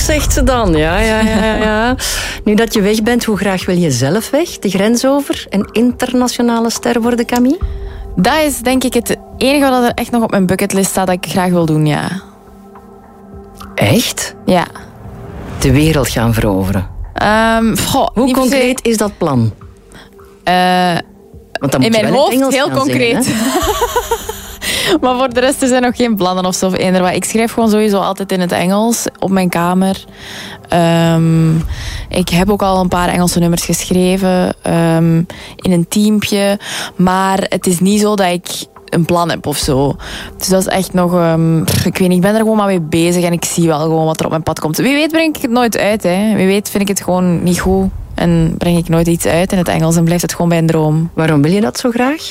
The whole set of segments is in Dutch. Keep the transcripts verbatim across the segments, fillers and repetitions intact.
zegt ze dan. Ja, ja, ja, ja. Nu dat je weg bent, hoe graag wil je zelf weg? De grens over? Een internationale ster worden, Camille? Dat is denk ik het enige wat er echt nog op mijn bucketlist staat dat ik graag wil doen, ja. Echt? Ja. De wereld gaan veroveren. Um, goh, hoe concreet is dat plan? Uh, Want dan in mijn hoofd Engels heel concreet. Zingen, maar voor de rest er zijn nog geen plannen of zo. Ik schrijf gewoon sowieso altijd in het Engels op mijn kamer. Um, ik heb ook al een paar Engelse nummers geschreven um, in een teampje. Maar het is niet zo dat ik een plan heb of zo. Dus dat is echt nog... Um, ik weet niet, ik ben er gewoon maar mee bezig en ik zie wel gewoon wat er op mijn pad komt. Wie weet breng ik het nooit uit. Hè. Wie weet vind ik het gewoon niet goed en breng ik nooit iets uit in het Engels en blijft het gewoon bij een droom. Waarom wil je dat zo graag?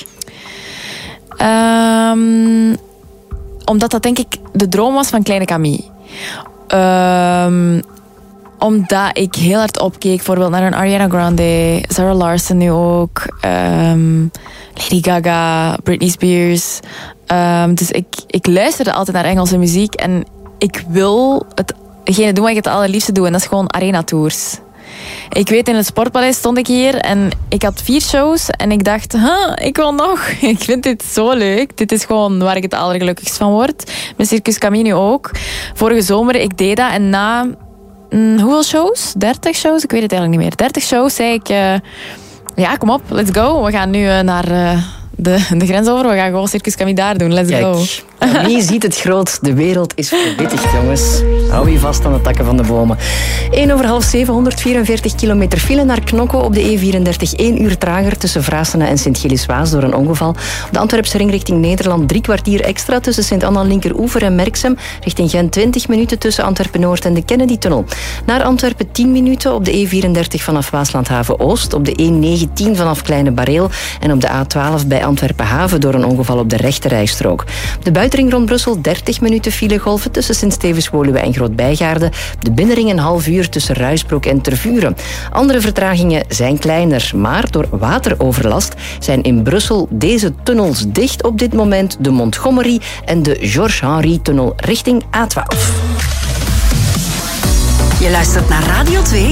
Um, omdat dat denk ik de droom was van kleine Camille. Um, omdat ik heel hard opkeek bijvoorbeeld naar een Ariana Grande, Sarah Larson nu ook, um, Lady Gaga, Britney Spears. Um, dus ik, ik luisterde altijd naar Engelse muziek en ik wil hetgene doen wat ik het allerliefste doe en dat is gewoon arena tours. Ik weet, in het Sportpaleis stond ik hier en ik had vier shows en ik dacht, huh, ik wil nog. Ik vind dit zo leuk. Dit is gewoon waar ik het allergelukkigst van word. Met Circus Camille nu ook. Vorige zomer, ik deed dat en na mm, hoeveel shows? dertig shows? Ik weet het eigenlijk niet meer. dertig shows zei ik, uh, ja, kom op, let's go. We gaan nu uh, naar uh, de, de grens over. We gaan gewoon Circus Camille daar doen. Let's Kijk, go. Wie ziet het groot? De wereld is verwittigd, jongens. Hou je vast aan de takken van de bomen. één over half zeven, honderdvierenveertig kilometer file naar Knokke op de E vierendertig. één uur trager tussen Vraassene en Sint-Gilles-Waas door een ongeval. Op de Antwerpse ring richting Nederland drie kwartier extra tussen Sint-Anna-Linkeroever en Merksem. Richting Gent twintig minuten tussen Antwerpen-Noord en de Kennedy-tunnel. Naar Antwerpen tien minuten op de E vierendertig vanaf Waaslandhaven-Oost. Op de E negentien vanaf Kleine Bareel. En op de A twaalf bij Antwerpen-Haven door een ongeval op de rechte rijstrook. De buitenring rond Brussel dertig minuten filegolven tussen Sint-Stevens-Woluwe en Groot-Bijgaarde. De binnenring een half uur tussen Ruisbroek en Tervuren. Andere vertragingen zijn kleiner, maar door wateroverlast zijn in Brussel deze tunnels dicht op dit moment. De Montgomery en de Georges-Henri-tunnel richting A twaalf. Je luistert naar Radio twee.